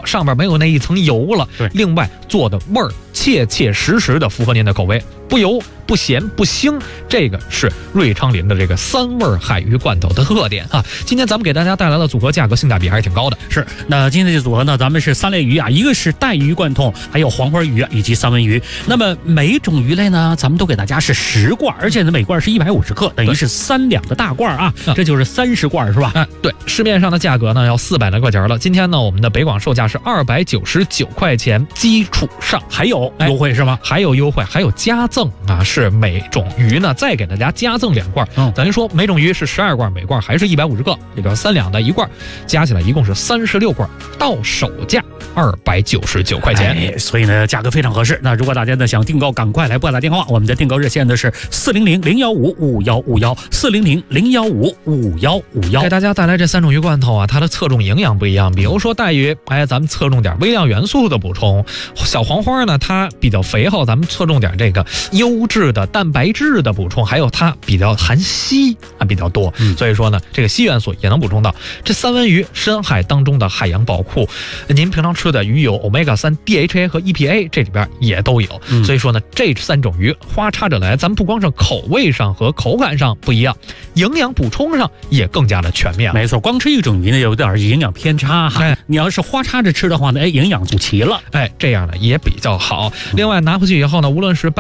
上边没有那一层油了。 对， 另外做的味儿切切实实的符合您的口味，不油不咸不腥，这个是瑞昌林的这个3味海鱼罐头的特点啊。今天咱们给大家带来的组合价格性价比还是挺高的。 是，那今天这组合呢，咱们是3类鱼啊，一个是带鱼罐头，还有黄花鱼以及三文鱼。那么每种鱼类呢，咱们都给大家是10罐，而且呢每罐是150克，等于是3两的大罐啊，这就是30罐是吧？ 对，市面上的价格呢要400来块钱了。今天呢，我们的北广售价是299块钱，基础上还有优惠是吗？ 还有优惠，还有加赠啊，是每种鱼呢再给大家加赠2罐，等于说每种鱼是12罐，每罐还是150克，也就是3两的1罐，加起来一共是36罐，到手价299块钱。 所以呢价格非常合适。那如果大家呢想订购，赶快来拨打电话，我们的订购热线呢是400-015-5151，400-015-5151。 给大家带来这3种鱼罐头啊，它的侧重营养不一样。比如说带鱼，咱们侧重点微量元素的补充；小黄花呢，它比较肥厚，咱们侧重点这个优质的蛋白质的补充，还有它比较含硒比较多，所以说呢，这个硒元素也能补充到。这三文鱼，深海当中的海洋宝库，您平常吃的鱼油 Omega-3、DHA 和 EPA 这里边也都有，所以说呢，这3种鱼花插着来，咱们不光是口味上和口感上不一样，营养补充上也更加的全面。 没错，光吃一种鱼呢有点营养偏差哈，你要是花插着吃的话呢，营养补齐了， 这样呢也比较好。另外拿回去以后呢，无论是